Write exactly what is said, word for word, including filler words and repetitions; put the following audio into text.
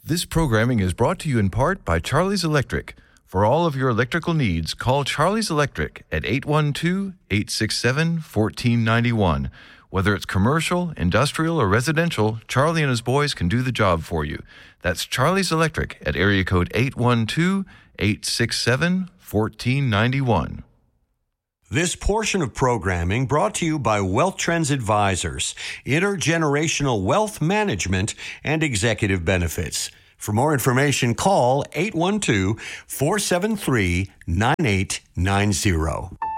This programming is brought to you in part by Charlie's Electric. For all of your electrical needs, call Charlie's Electric at eight one two, eight six seven, one four nine one. Whether it's commercial, industrial, or residential, Charlie and his boys can do the job for you. That's Charlie's Electric at area code eight one two, eight six seven, one four nine one. This portion of programming brought to you by Wealth Trends Advisors, intergenerational wealth management and executive benefits. For more information, call eight one two, four seven three, nine eight nine zero.